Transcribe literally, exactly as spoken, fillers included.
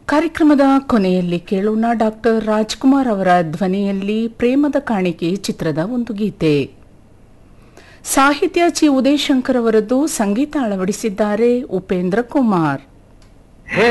ಕಾರ್ಯಕ್ರಮದ ಕೊನೆಯಲ್ಲಿ ಕೇಳೋಣ ಡಾಕ್ಟರ್ ರಾಜ್ಕುಮಾರ್ ಅವರ ಧ್ವನಿಯಲ್ಲಿ ಪ್ರೇಮದ ಕಾಣಿಕೆ ಚಿತ್ರದ ಒಂದು ಗೀತೆ. ಸಾಹಿತ್ಯ ಚಿ ಉದಯಶಂಕರ್ ಅವರದ್ದು, ಸಂಗೀತ ಅಳವಡಿಸಿದ್ದಾರೆ ಉಪೇಂದ್ರ ಕುಮಾರ್.